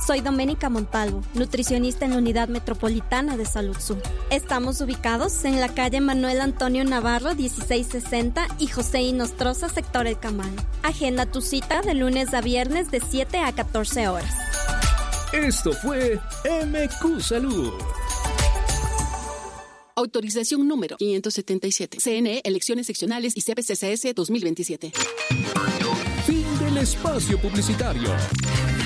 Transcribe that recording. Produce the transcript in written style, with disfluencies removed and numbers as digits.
Soy Doménica Montalvo, nutricionista en la Unidad Metropolitana de Salud Sur. Estamos ubicados en la calle Manuel Antonio Navarro, 1660 y José Inostroza, sector El Camal. Agenda tu cita de lunes a viernes de 7 a 14 horas. Esto fue MQ Salud. Autorización número 577. CNE, Elecciones Seccionales y CPCCS 2027. Fin del espacio publicitario.